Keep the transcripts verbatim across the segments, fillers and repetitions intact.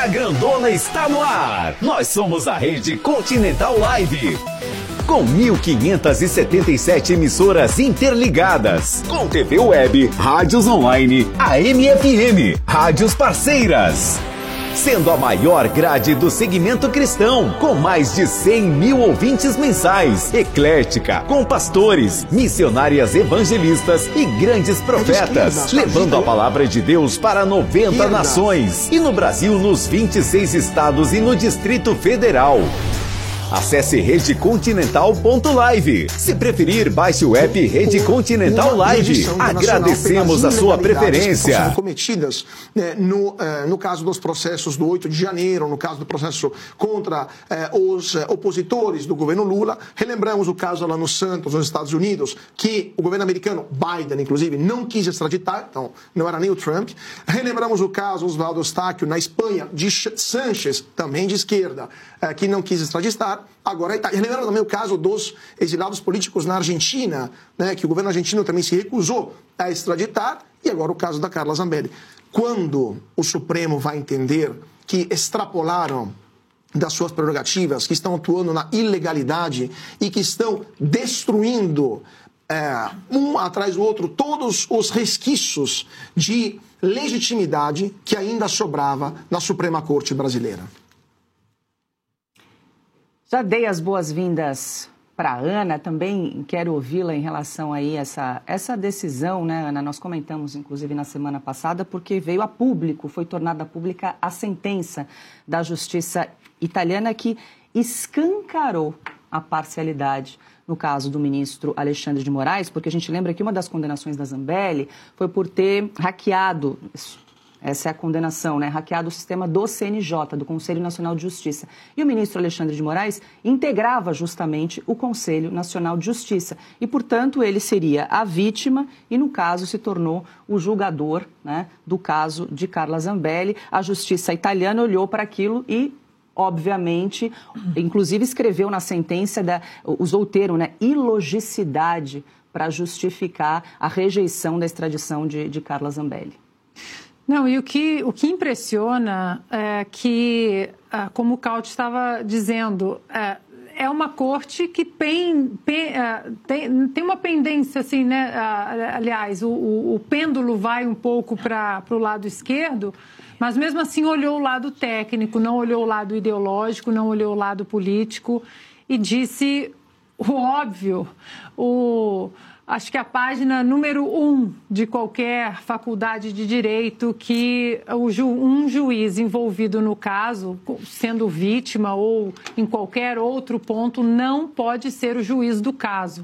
grandona está no ar. Nós somos a Rede Continental Live. Com mil quinhentas e setenta e sete emissoras interligadas. Com T V web, rádios online, A M F M, rádios parceiras. Sendo a maior grade do segmento cristão, com mais de cem mil ouvintes mensais, eclética, com pastores, missionárias evangelistas e grandes profetas, levando a palavra de Deus para noventa nações, e no Brasil nos vinte e seis estados e no Distrito Federal. Acesse rede continental ponto live. Se preferir, baixe o app Rede Continental Live. Agradecemos a sua preferência. Que são cometidas né, no, eh, no caso dos processos do oito de janeiro, no caso do processo contra eh, os eh, opositores do governo Lula. Relembramos o caso lá no Santos, nos Estados Unidos, que o governo americano, Biden inclusive, não quis extraditar, então não era nem o Trump. Relembramos o caso Oswaldo Eustáquio na Espanha, de Sánchez, também de esquerda, eh, que não quis extraditar. Agora, e lembrando também o caso dos exilados políticos na Argentina, né, que o governo argentino também se recusou a extraditar, e agora o caso da Carla Zambelli. Quando o Supremo vai entender que extrapolaram das suas prerrogativas, que estão atuando na ilegalidade e que estão destruindo, é, um atrás do outro, todos os resquícios de legitimidade que ainda sobrava na Suprema Corte brasileira? Já dei as boas-vindas para a Ana, também quero ouvi-la em relação aí a essa, essa decisão, né, Ana? Nós comentamos, inclusive, na semana passada, porque veio a público, foi tornada pública a sentença da Justiça italiana que escancarou a parcialidade no caso do ministro Alexandre de Moraes, porque a gente lembra que uma das condenações da Zambelli foi por ter hackeado... Essa é a condenação, né? Hackeado o sistema do C N J, do Conselho Nacional de Justiça. E o ministro Alexandre de Moraes integrava justamente o Conselho Nacional de Justiça. E, portanto, ele seria a vítima e, no caso, se tornou o julgador, né, do caso de Carla Zambelli. A justiça italiana olhou para aquilo e, obviamente, inclusive escreveu na sentença, da, usou o termo, né, ilogicidade, para justificar a rejeição da extradição de, de Carla Zambelli. Não, e o que, o que impressiona é que, como o Cauti estava dizendo, é, é uma corte que pen, pen, tem, tem uma pendência, assim, né? Aliás, o, o, o pêndulo vai um pouco para o lado esquerdo, mas mesmo assim olhou o lado técnico, não olhou o lado ideológico, não olhou o lado político e disse o óbvio, o... Acho que a página número um de qualquer faculdade de direito que o ju, um juiz envolvido no caso, sendo vítima ou em qualquer outro ponto, não pode ser o juiz do caso.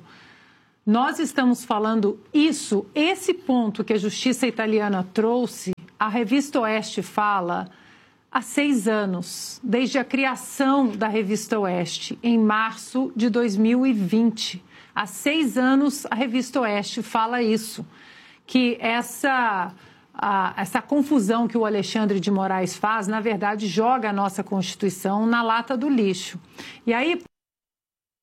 Nós estamos falando isso, esse ponto que a justiça italiana trouxe, a Revista Oeste fala há seis anos, desde a criação da Revista Oeste, em março de dois mil e vinte. Há seis anos, a Revista Oeste fala isso, que essa, a, essa confusão que o Alexandre de Moraes faz, na verdade, joga a nossa Constituição na lata do lixo. E aí...